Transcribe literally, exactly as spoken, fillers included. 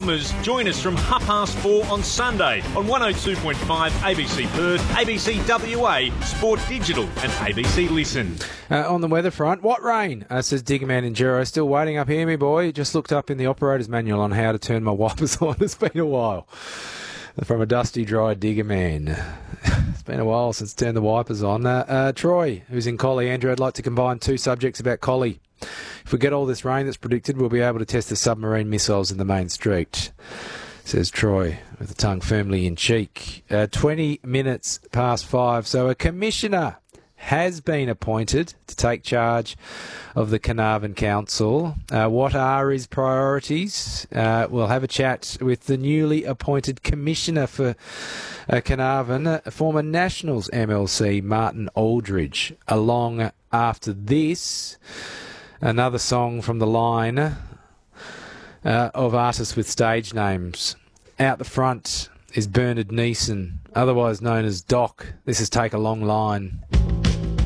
Bombers join us from half past four on Sunday on one oh two point five A B C Perth, A B C W A, Sport Digital and A B C Listen. Uh, on the weather front, what rain, uh, says Diggerman in Gero. Still waiting up here, me boy. Just looked up in the operator's manual on how to turn my wipers on. It's been a while. From a dusty, dry Diggerman. It's been a while since turned the wipers on. Uh, uh, Troy, who's in Collie. Andrew, I'd like to combine two subjects about Collie. If we get all this rain that's predicted, we'll be able to test the submarine missiles in the main street, says Troy, with the tongue firmly in cheek. Uh, twenty minutes past five. So a commissioner has been appointed to take charge of the Carnarvon Council. Uh, what are his priorities? Uh, we'll have a chat with the newly appointed commissioner for uh, Carnarvon, uh, former Nationals M L C Martin Aldridge. Along after this, another song from the line uh, of artists with stage names. Out the front is Bernard Neeson, otherwise known as Doc. This is Take a Long Line.